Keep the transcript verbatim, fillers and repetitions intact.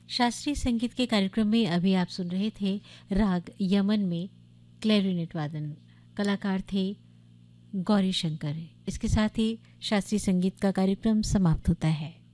शास्त्रीय संगीत के कार्यक्रम में अभी आप सुन रहे थे राग यमन में क्लैरिनेट वादन। कलाकार थे गौरी शंकर। इसके साथ ही शास्त्रीय संगीत का कार्यक्रम समाप्त होता है।